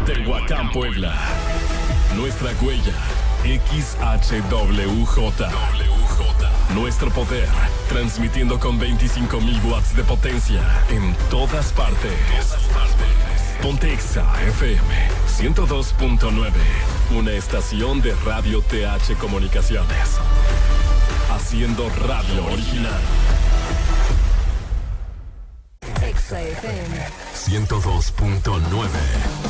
Tehuacán, Puebla. Nuestra huella, XHWJ. Nuestro poder, transmitiendo con 25,000 watts de potencia en todas partes. Pontexa FM 102.9, una estación de Radio TH Comunicaciones. Haciendo radio original. Exa FM 102.9.